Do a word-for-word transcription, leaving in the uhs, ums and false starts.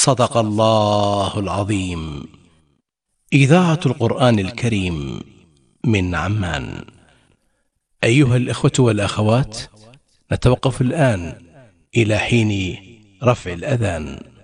صدق الله العظيم. إذاعة القرآن الكريم من عمان. أيها الإخوة والأخوات، نتوقف الآن إلى حين رفع الأذان.